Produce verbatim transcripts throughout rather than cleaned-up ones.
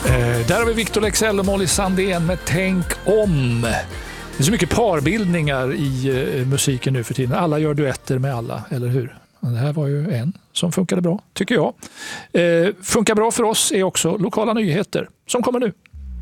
Eh, där har vi Victor Leksell och Molly Sandén med Tänk om. Det är så mycket parbildningar i eh, musiken nu för tiden. Alla gör duetter med alla, eller hur? Det här var ju en som funkade bra, tycker jag. Eh, funkar bra för oss är också lokala nyheter som kommer nu.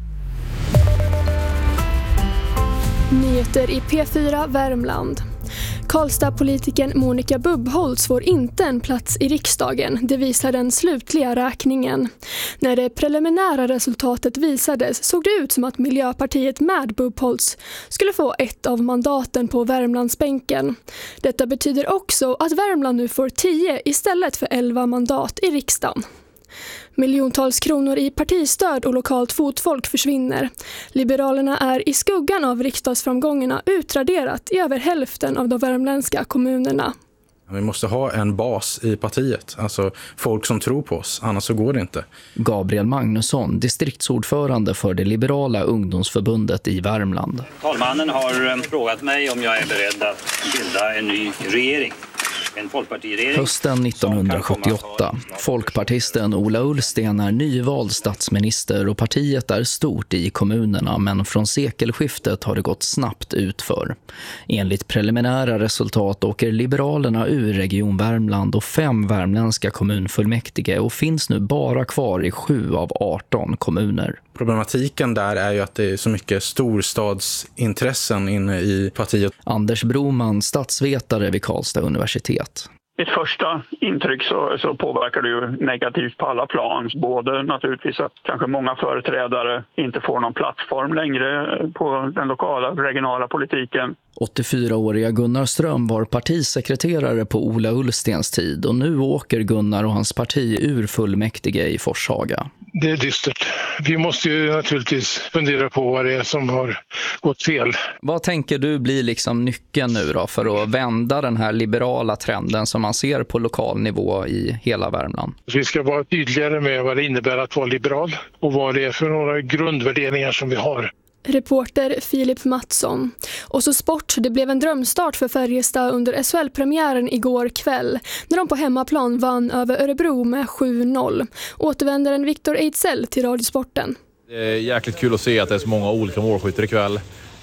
Nyheter i P fyra Värmland. Karlstad-politikern Monica Bubbholtz får inte en plats i riksdagen. Det visar den slutliga räkningen. När det preliminära resultatet visades såg det ut som att Miljöpartiet med Bubbholtz skulle få ett av mandaten på Värmlandsbänken. Detta betyder också att Värmland nu får tio istället för elva mandat i riksdagen. Miljontals kronor i partistöd och lokalt fotfolk försvinner. Liberalerna är i skuggan av riksdagsframgångarna utraderat i över hälften av de värmländska kommunerna. Vi måste ha en bas i partiet, alltså folk som tror på oss, annars så går det inte. Gabriel Magnusson, distriktsordförande för det liberala ungdomsförbundet i Värmland. Talmannen har frågat mig om jag är beredd att bilda en ny regering. En folkpartiregering. Hösten nittonhundrasjuttioåtta. Folkpartisten Ola Ullsten är nyvald statsminister och partiet är stort i kommunerna, men från sekelskiftet har det gått snabbt utför. Enligt preliminära resultat åker Liberalerna ur Region Värmland och fem värmländska kommunfullmäktige och finns nu bara kvar i sju av arton kommuner. Problematiken där är ju att det är så mycket storstadsintressen inne i partiet. Anders Broman, statsvetare vid Karlstad universitet. Ett första intryck så, så påverkar det ju negativt på alla plan. Både naturligtvis att kanske många företrädare inte får någon plattform längre på den lokala och regionala politiken. åttiofyraåriga Gunnar Ström var partisekreterare på Ola Ullstens tid och nu åker Gunnar och hans parti ur fullmäktige i Forshaga. Det är dystert. Vi måste ju naturligtvis fundera på vad det är som har gått fel. Vad tänker du blir liksom nyckeln nu då för att vända den här liberala trenden som man ser på lokal nivå i hela Värmland? Vi ska vara tydligare med vad det innebär att vara liberal och vad det är för några grundvärderingar som vi har. Reporter Filip Mattsson. Och så sport, det blev en drömstart för Färjestad under S H L-premiären igår kväll när de på hemmaplan vann över Örebro med sju noll. Återvändaren Victor Ejdsell till Radiosporten. Det är jäkligt kul att se att det är så många olika målskyttar ikväll.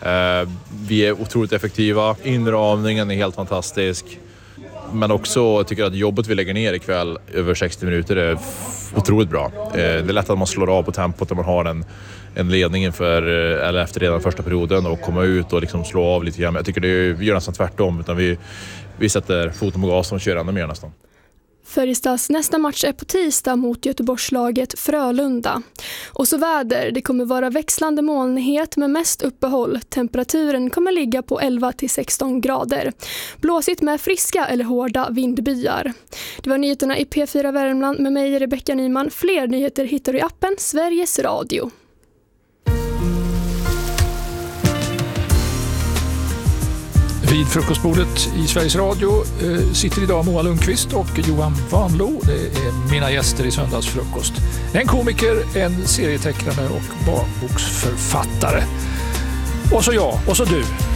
Vi är otroligt effektiva, inramningen är helt fantastisk. Men också tycker att jobbet vi lägger ner ikväll över sextio minuter är otroligt bra. Det är lätt att man slår av på tempot när man har en, en ledning inför, eller efter redan första perioden och komma ut och liksom slå av lite grann. Jag tycker det gör nästan tvärtom, utan vi, vi sätter foten på gasen och kör ännu mer nästan. Färjestads nästa match är på tisdag mot Göteborgslaget Frölunda. Och så väder, det kommer vara växlande molnighet med mest uppehåll. Temperaturen kommer ligga på elva till sexton grader. Blåsigt med friska eller hårda vindbyar. Det var nyheterna i P fyra Värmland med mig Rebecka Nyman. Fler nyheter hittar du i appen Sveriges Radio. Vid frukostbordet i Sveriges Radio eh, sitter idag Moa Lundqvist och Johan Vanlo. Det är mina gäster i söndagsfrukost. En komiker, en serietecknare och barnboksförfattare. Och så jag, och så du.